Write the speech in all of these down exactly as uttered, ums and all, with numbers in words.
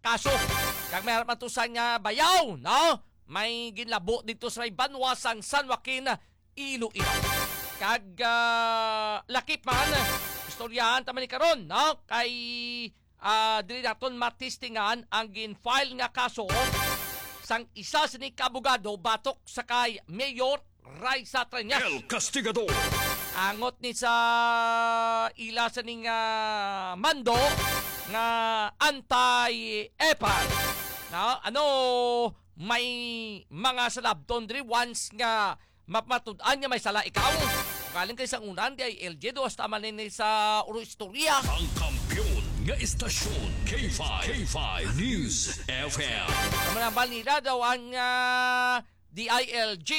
kaso. Kag may matusan nga bayaw, no? May ginlabo dito sa may banwa sang San Joaquin, Iloilo. Kag uh, lakip man, istoryahan taman ni karon, no? Kay uh, dili naton matistingan ang gin-file nga kaso sang isa sa ni kabugado batok sa kay Mayor Raisa Triñas. El Castigador. Angot ni sa ila sa ning uh, mando nga anti-epal. No? Ano, may mga salabton diri once nga mapmatud-an nga may sala ikaw. Galing kay sa unan di ay L J do hasta man ni sa uro istorya. Ang kampiyon nga istasyon K five K five News F M. Manambal nila daw ang uh, D I L G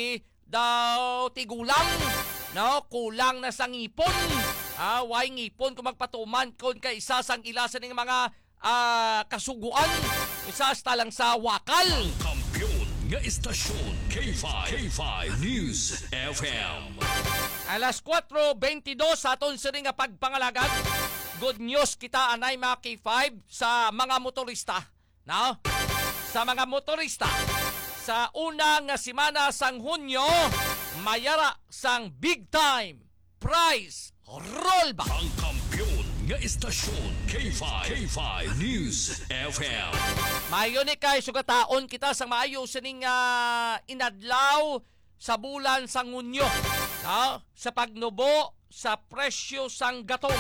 daw tigulang, no, kulang na sang ipon. Ah, way ngipon kung magpatuman kon kay isa sang ilasan ng mga uh, kasuguan. Isa sa lang sa wakal. Ang kampiyon nga istasyon K five K five News F M. Alas kwatro beintidós sa aton sa nga pagpangalagad. Good news kita anay mga K five sa mga motorista. No? Sa mga motorista. Sa unang simana sang Hunyo, mayara sang big time price rollback. Ang kampiyon nga istasyon K five K five News F M. Mayo ni kay sugataon kita sa maayo sining uh, inadlaw sa bulan sang Hunyo. No? Sa pagnubo sa presyo sang gatong.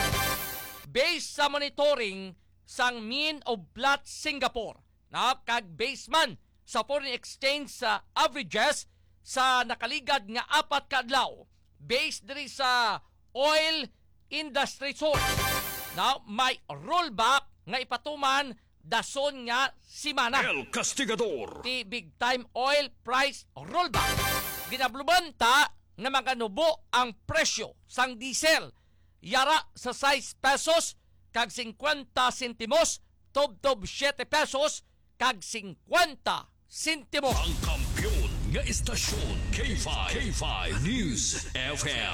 Based sa monitoring sang Mean of Platts Singapore. No? Kag base man sa foreign exchange sa averages sa nakaligad nga apat ka adlaw. Based diri sa oil industry source. Now, may rollback nga ipatuman dason nga simana. El Castigador. Ti big time oil price rollback. Ginablubanta nga maganubo ang presyo sang diesel. Yara sa sais pesos kag fifty sentimos, tob-tob siyete pesos kag fifty sentimos. Ang kampiyon nga istasyon K five K five News F M.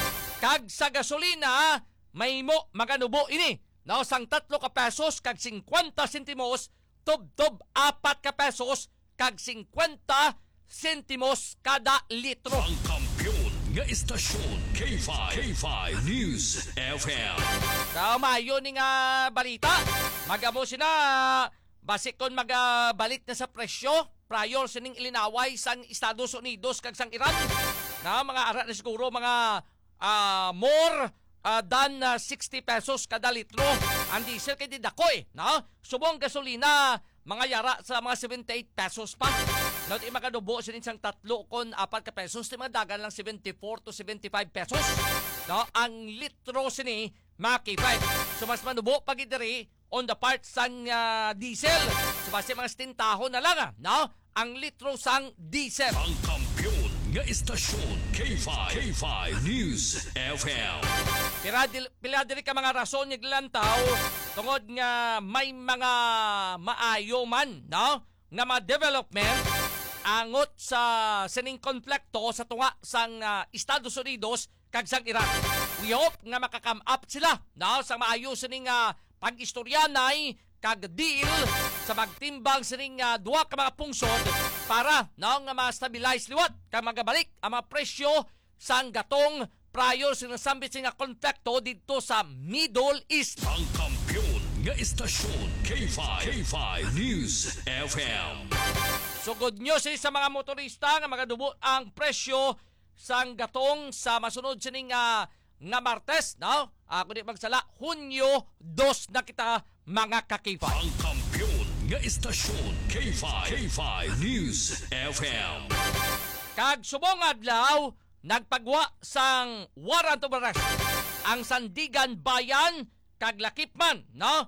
Kag sa gasolina, may mo maganubo ini. No, sang tatlo ka pesos kag fifty sentimos, tob-tob apat ka pesos kag fifty sentimos kada litro. Ang kampiyon nga istasyon K five K five News F M. Sa mayo ni nga balita, magamo sina base kon magabalik na sa presyo prior sining ilinaway sang Estados Unidos kag sang Iran. Na mga ara na siguro mga uh, more uh, than uh, sixty pesos kada litro ang diesel kay didako eh, no? Subong gasolina mga yara sa mga seventy-eight pesos pa. No, di makadubo sining sang tatlo kon apat ka pesos, di madagan lang seventy-four to seventy-five pesos. No, ang litro sini mga K five. So mas manubo pag diri on the part sang uh, diesel. So base mga stintahon na lang, ah, no? Ang litro sang diesel. Ang kampiyon nga istasyon K five K five News F M. Pila dili, pila dili ka mga rason nga gilantaw tungod nga may mga maayo man, no? Nga mga development angot sa sining konflikto sa tunga sang uh, Estados Unidos kag sang Iran. We hope nga makakam up sila, no? Sa maayo sining uh, pag-istoryanay kag deal sa magtimbang sining uh, duwa ka mga pungsod para no nga ma-stabilize liwat kag magabalik ang mga presyo sang gatong prior sinasambit nga konflikto dito sa Middle East. Ang kampiyon nga istasyon K five K five News F M. So good news eh, sa mga motorista nga magadubo ang presyo sang gatong sa masunod sining uh, nga Martes, no? Ako di magsala, Hunyo dos na kita mga kakifay. Ang kampiyon nga istasyon K five K five News F M. Kag subong adlaw nagpagwa sang warrant of arrest ang Sandigan Bayan kag Lakipman, no?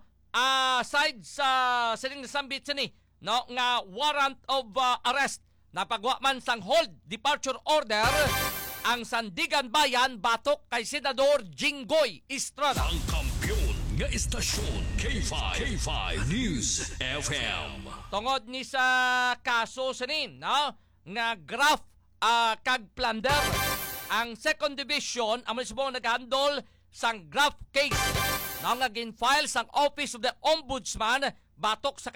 Aside sa sining nasambit sini, no, nga warrant of uh, arrest napagwa man sang hold departure order ang Sandigan Bayan batok kay Senador Jinggoy Estrada. Ang kampiyon nga istasyon K five K five News F M. Tungod ni sa kaso sinin, no, nga graft uh, kag plunder ang second division ang mismo nag-handle sang graft case na nga gin-file sang Office of the Ombudsman batok sa